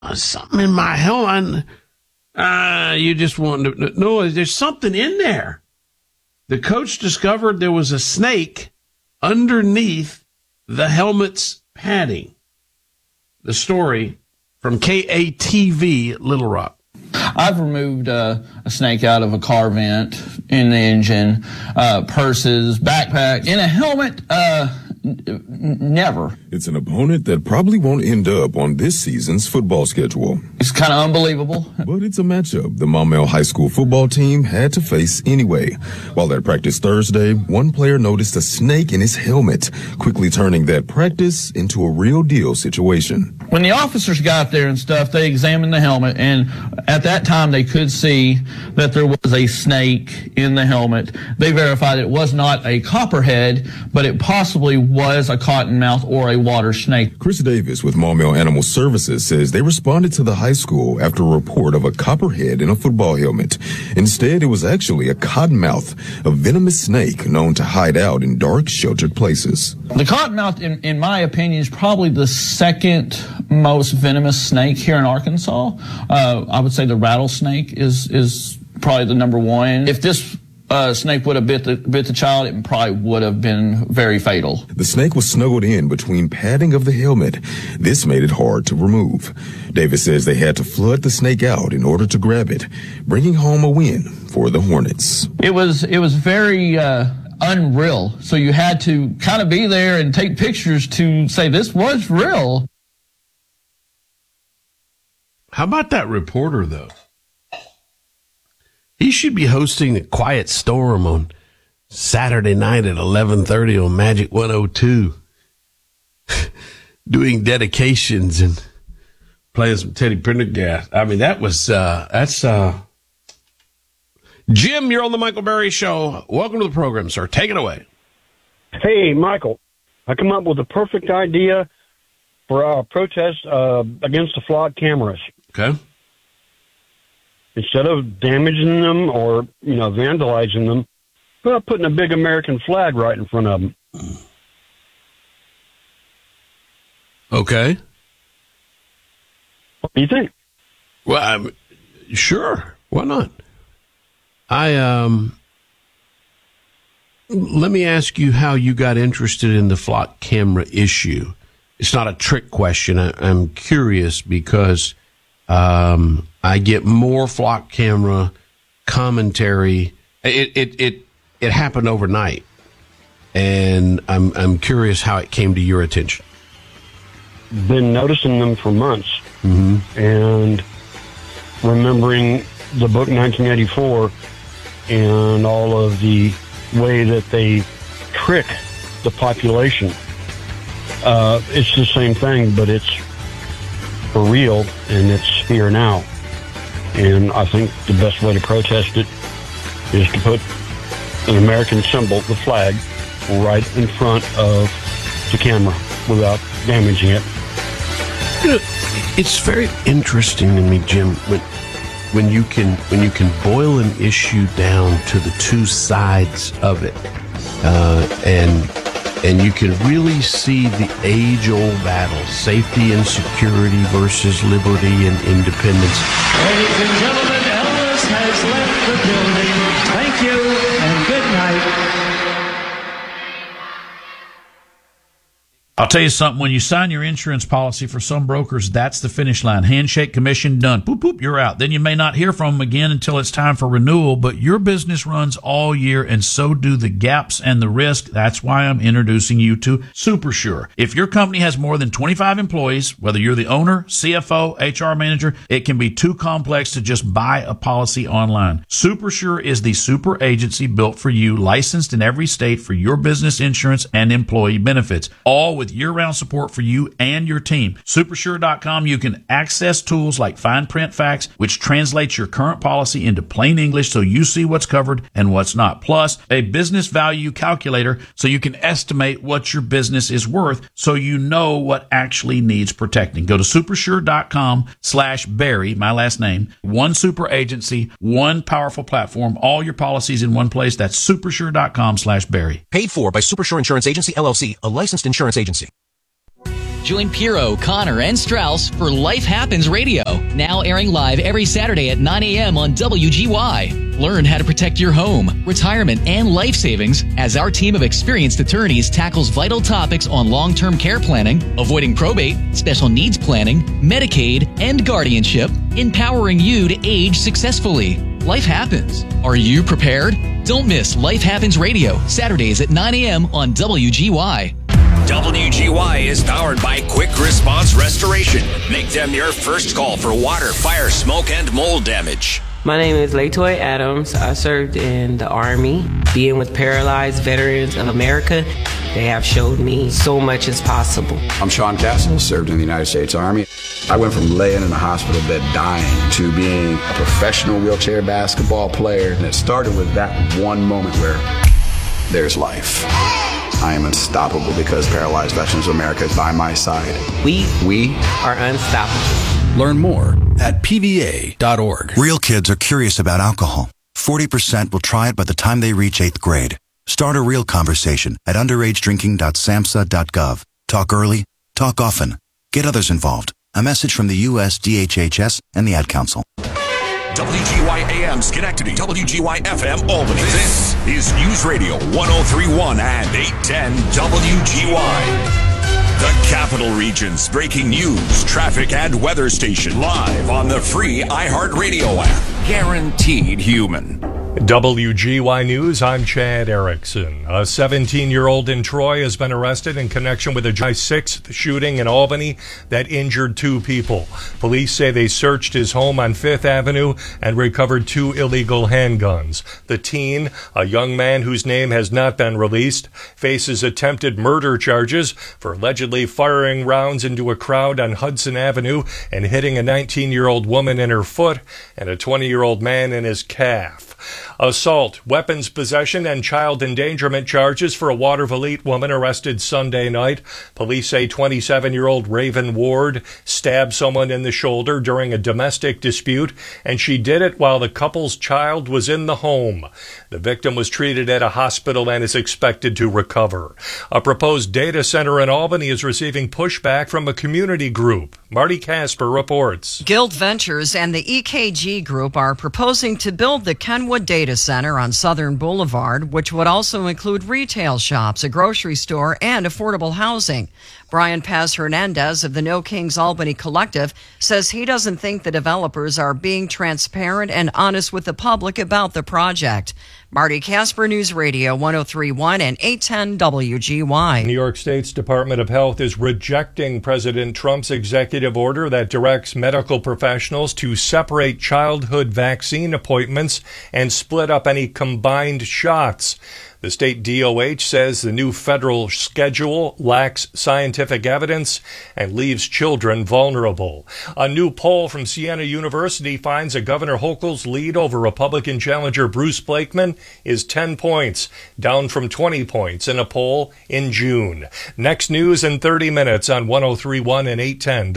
something in my helmet. You just want to no, there's something in there. The coach discovered there was a snake underneath the helmet's padding. The story from KATV Little Rock. I've removed a snake out of a car vent, in the engine, purses, backpack, in a helmet, never. It's an opponent that probably won't end up on this season's football schedule. It's kind of unbelievable. But it's a matchup the Maumelle High School football team had to face anyway. While at practice Thursday, one player noticed a snake in his helmet, quickly turning that practice into a real deal situation. When the officers got there and stuff, they examined the helmet, and at that time they could see that there was a snake in the helmet. They verified it was not a copperhead, but it possibly was a cottonmouth or a water snake. Chris Davis with Maumelle Animal Services says they responded to the high school after a report of a copperhead in a football helmet. Instead, it was actually a cottonmouth, a venomous snake known to hide out in dark, sheltered places. The cottonmouth, in my opinion, is probably the second most venomous snake here in Arkansas. I would say the rattlesnake is probably the number one. If this snake would have bit the child, it probably would have been very fatal. The snake was snuggled in between padding of the helmet. This made it hard to remove. Davis says they had to flood the snake out in order to grab it, bringing home a win for the Hornets. It was very unreal. So you had to kind of be there and take pictures to say this was real. How about that reporter, though? He should be hosting a Quiet Storm on Saturday night at 11:30 on Magic 102, doing dedications and playing some Teddy Pendergast. I mean, that's Jim, you're on the Michael Berry Show. Welcome to the program, sir. Take it away. Hey, Michael, I come up with a perfect idea for our protest against the flawed cameras. Okay. Instead of damaging them or, vandalizing them, putting a big American flag right in front of them. Okay. What do you think? Well, sure. Why not? Let me ask you how you got interested in the flock camera issue. It's not a trick question. I'm curious because I get more flock camera commentary. It happened overnight, and I'm curious how it came to your attention. Been noticing them for months, and remembering the book 1984 and all of the way that they trick the population. It's the same thing, but it's for real, and it's here now. And I think the best way to protest it is to put an American symbol, the flag, right in front of the camera without damaging it. It's very interesting to me, Jim, when you can boil an issue down to the two sides of it, and you can really see the age-old battle, safety and security versus liberty and independence. Ladies and gentlemen, Elvis has left the building. Thank you and good night. I'll tell you something, when you sign your insurance policy for some brokers, that's the finish line. Handshake, commission, done. Boop, boop, you're out. Then you may not hear from them again until it's time for renewal, but your business runs all year, and so do the gaps and the risk. That's why I'm introducing you to SuperSure. If your company has more than 25 employees, whether you're the owner, CFO, HR manager, it can be too complex to just buy a policy online. SuperSure is the super agency built for you, licensed in every state for your business insurance and employee benefits, all with year-round support for you and your team. Supersure.com, you can access tools like Fine Print Facts, which translates your current policy into plain English so you see what's covered and what's not. Plus, a business value calculator so you can estimate what your business is worth so you know what actually needs protecting. Go to supersure.com/Barry, my last name. One super agency, one powerful platform, all your policies in one place. That's supersure.com/Barry. Paid for by Supersure Insurance Agency, LLC, a licensed insurance agency. Join Piero, Connor, and Strauss for Life Happens Radio, now airing live every Saturday at 9 a.m. on WGY. Learn how to protect your home, retirement, and life savings as our team of experienced attorneys tackles vital topics on long-term care planning, avoiding probate, special needs planning, Medicaid, and guardianship, empowering you to age successfully. Life happens. Are you prepared? Don't miss Life Happens Radio, Saturdays at 9 a.m. on WGY. WGY is powered by Quick Response Restoration. Make them your first call for water, fire, smoke, and mold damage. My name is Latoya Adams. I served in the Army. Being with Paralyzed Veterans of America, they have showed me so much is possible. I'm Sean Castle, served in the United States Army. I went from laying in a hospital bed dying to being a professional wheelchair basketball player. And it started with that one moment where there's life. I am unstoppable because Paralyzed Veterans of America is by my side. We are unstoppable. Learn more at pva.org. Real kids are curious about alcohol. 40% will try it by the time they reach 8th grade. Start a real conversation at underagedrinking.samhsa.gov. Talk early, talk often. Get others involved. A message from the U.S. DHHS and the Ad Council. WGY AM Schenectady, WGY FM Albany. This is News Radio 103.1 and 810 WGY. The Capital Region's breaking news, traffic, and weather station live on the free iHeartRadio app. Guaranteed human. WGY News, I'm Chad Erickson. A 17-year-old in Troy has been arrested in connection with a July 6th shooting in Albany that injured 2 people. Police say they searched his home on 5th Avenue and recovered 2 illegal handguns. The teen, a young man whose name has not been released, faces attempted murder charges for allegedly firing rounds into a crowd on Hudson Avenue and hitting a 19-year-old woman in her foot and a 20-year-old man in his calf. Assault, weapons possession, and child endangerment charges for a Waterville woman arrested Sunday night. Police say 27-year-old Raven Ward stabbed someone in the shoulder during a domestic dispute, and she did it while the couple's child was in the home. The victim was treated at a hospital and is expected to recover. A proposed data center in Albany is receiving pushback from a community group. Marty Casper reports. Guild Ventures and the EKG Group are proposing to build the Kenwood Data Center on Southern Boulevard, which would also include retail shops, a grocery store, and affordable housing. Brian Paz Hernandez of the No Kings Albany Collective says he doesn't think the developers are being transparent and honest with the public about the project. Marty Casper, News Radio 103.1 and 810 WGY. New York State's Department of Health is rejecting President Trump's executive order that directs medical professionals to separate childhood vaccine appointments and split up any combined shots. The state DOH says the new federal schedule lacks scientific evidence and leaves children vulnerable. A new poll from Siena University finds that Governor Hochul's lead over Republican challenger Bruce Blakeman is 10 points, down from 20 points in a poll in June. Next news in 30 minutes on 103.1 and 810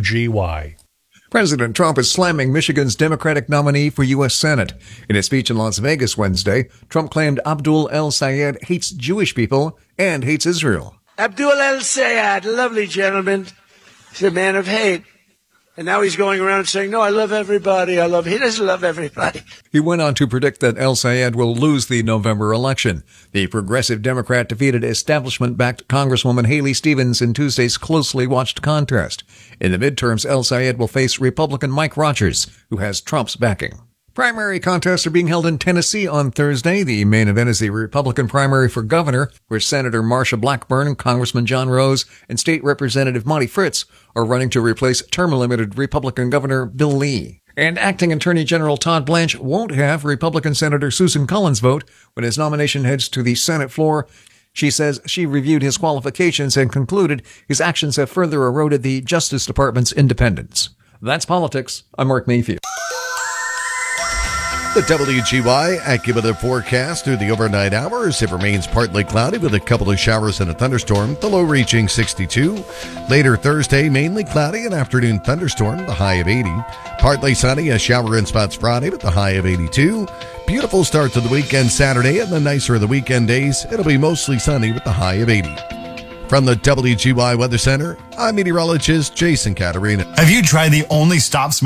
WGY. President Trump is slamming Michigan's Democratic nominee for U.S. Senate. In a speech in Las Vegas Wednesday, Trump claimed Abdul El-Sayed hates Jewish people and hates Israel. Abdul El-Sayed, lovely gentleman, he's a man of hate. And now he's going around saying, no, I love everybody. He doesn't love everybody. He went on to predict that El-Sayed will lose the November election. The progressive Democrat defeated establishment-backed Congresswoman Haley Stevens in Tuesday's closely watched contest. In the midterms, El-Sayed will face Republican Mike Rogers, who has Trump's backing. Primary contests are being held in Tennessee on Thursday. The main event is the Republican primary for governor, where Senator Marsha Blackburn, Congressman John Rose, and State Representative Monty Fritz are running to replace term-limited Republican Governor Bill Lee. And Acting Attorney General Todd Blanche won't have Republican Senator Susan Collins vote when his nomination heads to the Senate floor. She says she reviewed his qualifications and concluded his actions have further eroded the Justice Department's independence. That's politics. I'm Mark Mayfield. The WGY AccuWeather forecast through the overnight hours. It remains partly cloudy with a couple of showers and a thunderstorm, the low reaching 62. Later Thursday, mainly cloudy, an afternoon thunderstorm, the high of 80. Partly sunny, a shower in spots Friday with the high of 82. Beautiful start to the weekend Saturday, and the nicer of the weekend days, it'll be mostly sunny with the high of 80. From the WGY Weather Center, I'm meteorologist Jason Caterina. Have you tried the only stop smoking